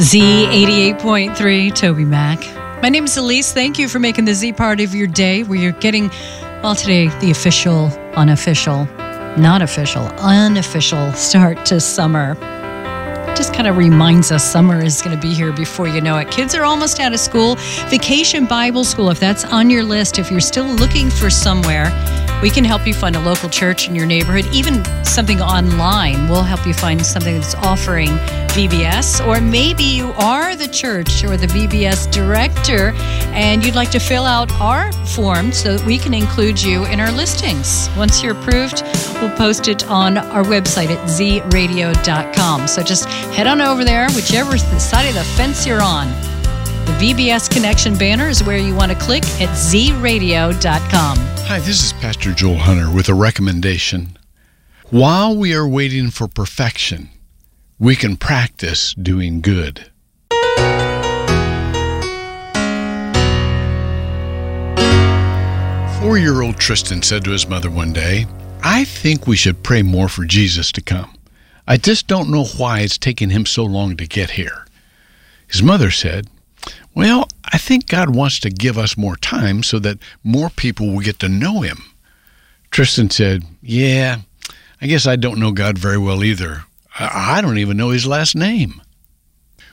Z88.3, Toby Mac. My name is Elise. Thank you for making the Z part of your day where you're getting, well, today, the official, unofficial, not official, unofficial start to summer. Just kind of reminds us summer is going to be here before you know it. Kids are almost out of school. Vacation Bible School, if that's on your list, if you're still looking for somewhere, we can help you find a local church in your neighborhood, even something online. We'll help you find something that's offering VBS, or maybe you are the church or the VBS director and you'd like to fill out our form so that we can include you in our listings. Once you're approved, we'll post it on our website at zradio.com. So just head on over there, whichever side of the fence you're on. The VBS Connection banner is where you want to click at zradio.com. Hi, this is Pastor Joel Hunter with a recommendation. While we are waiting for perfection, we can practice doing good. 4-year-old Tristan said to his mother one day, "I think we should pray more for Jesus to come. I just don't know why it's taken him so long to get here." His mother said, "Well, I think God wants to give us more time so that more people will get to know him." Tristan said, "Yeah, I guess I don't know God very well either. I don't even know his last name."